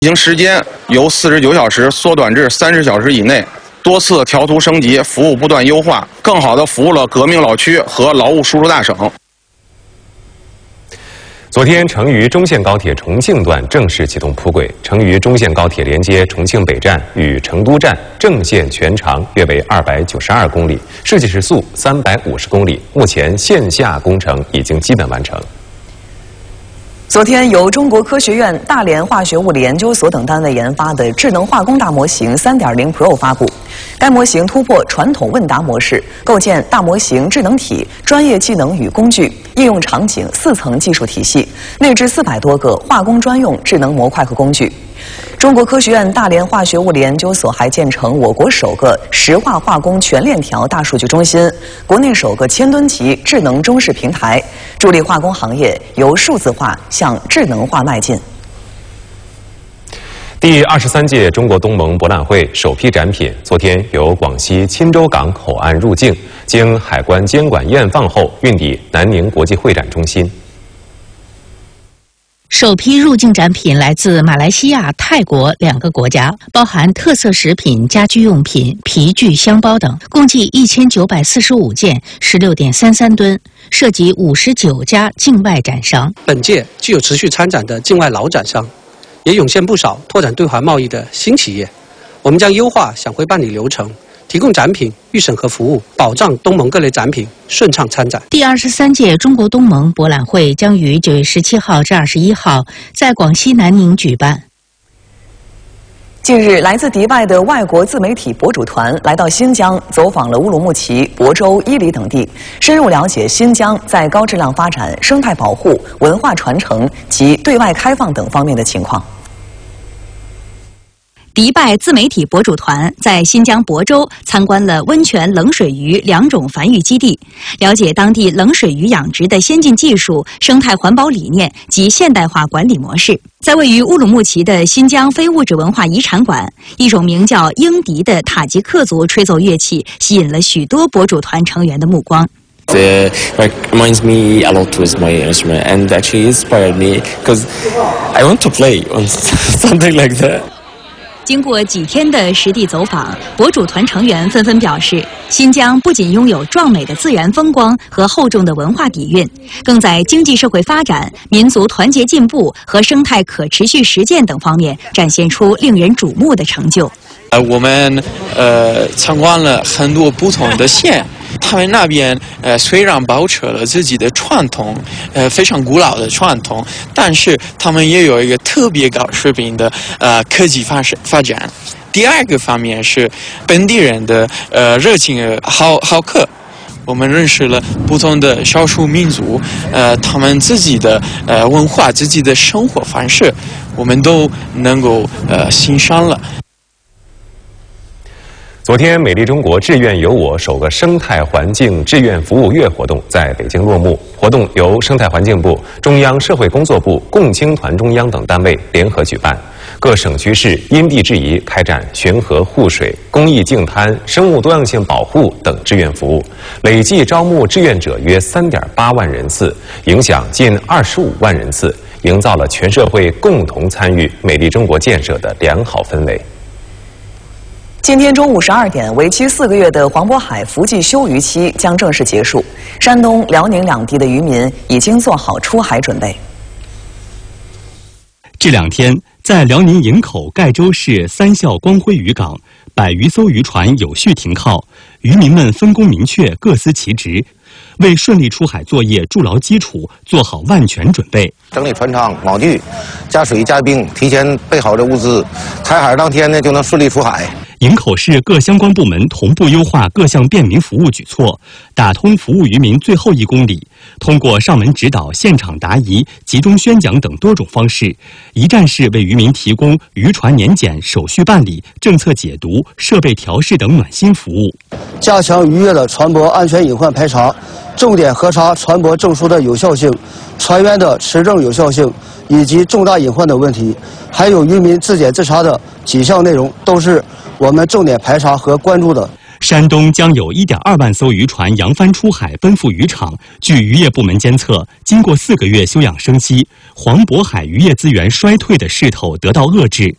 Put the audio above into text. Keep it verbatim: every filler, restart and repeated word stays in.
运行时间由四十九小时缩短至三十小时以内，多次调图升级，服务不断优化，更好地服务了革命老区和劳务输出大省。 昨天，成渝中线高铁重庆段正式启动铺轨。成渝中线高铁连接重庆北站与成都站，正线全长约为二百九十二公里，设计时速三百五十公里。目前线下工程已经基本完成。 昨天，由中国科学院、大连化学物理研究所等单位研发的智能化工大模型 三点零 Pro 发布。该模型突破传统问答模式，构建大模型智能体、专业技能与工具、应用场景四层技术体系，内置四百多个化工专用智能模块和工具。 中国科学院大连化学物理研究所还建成我国首个石化化工全链条大数据中心，国内首个千吨级智能中试平台，助力化工行业由数字化向智能化迈进。 第二十三届中国东盟博览会首批展品昨天由广西钦州港口岸入境，经海关监管验放后运抵南宁国际会展中心。 首批入境展品来自马来西亚、泰国两个国家，包含特色食品、家居用品、皮具、箱包等，共计一千九百四十五件，十六点三三吨，涉及五十九家境外展商。 本届具有持续参展的境外老展商，也涌现不少拓展对华贸易的新企业。我们将优化想回办理流程。 提供展品预审核服务，保障东盟各类展品顺畅参展。 第二十三届中国东盟博览会将于九月十七号至二十一号在广西南宁举办。 近日，来自迪拜的外国自媒体博主团来到新疆，走访了乌鲁木齐、亳州、伊犁等地，深入了解新疆在高质量发展、生态保护、文化传承及对外开放等方面的情况。 迪拜自媒体博主团在新疆亳州参观了温泉冷水鱼两种繁育基地，了解当地冷水鱼养殖的先进技术、生态环保理念及现代化管理模式。在位于乌鲁木齐的新疆非物质文化遗产馆，一种名叫英笛的塔吉克族吹奏乐器吸引了许多博主团成员的目光。 It reminds me a lot with my instrument and actually inspired me because I want to play on something like that. 经过几天的实地走访，博主团成员纷纷表示，新疆不仅拥有壮美的自然风光和厚重的文化底蕴，更在经济社会发展、民族团结进步和生态可持续实践等方面展现出令人瞩目的成就。 呃，我们呃参观了很多不同的县。 他们那边呃虽然保持了自己的传统，呃非常古老的传统，但是他们也有一个特别高水平的呃科技发发展。第二个方面是本地人的呃热情好好客，我们认识了不同的少数民族，呃他们自己的呃文化、自己的生活方式，我们都能够呃欣赏了。 昨天，美丽中国志愿有我首个生态环境志愿服务月活动在北京落幕。活动由生态环境部、中央社会工作部、共青团中央等单位联合举办，各省区市因地制宜开展巡河护水、公益净滩、生物多样性保护等志愿服务，累计招募志愿者约三点八万人次，影响近二十五万人次，营造了全社会共同参与美丽中国建设的良好氛围。 今天中午十二点，为期四个月的黄渤海伏季休渔期将正式结束。山东、辽宁两地的渔民已经做好出海准备。 这两天，在辽宁营口盖州市三孝光辉渔港，百余艘渔船有序停靠，渔民们分工明确，各司其职，为顺利出海作业筑牢基础，做好万全准备。 整理船舱、锚具、加水加冰，提前备好这物资，开海当天呢就能顺利出海。 营口市各相关部门同步优化各项便民服务举措，打通服务渔民最后一公里。通过上门指导、现场答疑、集中宣讲等多种方式，一站式为渔民提供渔船年检、手续办理、政策解读、设备调试等暖心服务。 加强渔业的船舶安全隐患排查，重点核查船舶证书的有效性、船员的持证有效性以及重大隐患的问题，还有渔民自检自查的几项内容都是 我们重点排查和关注的。 山东将有 一点二万艘渔船扬帆出海，奔赴渔场。据渔业部门监测，经过四个月休养生息，黄渤海渔业资源衰退的势头得到遏制。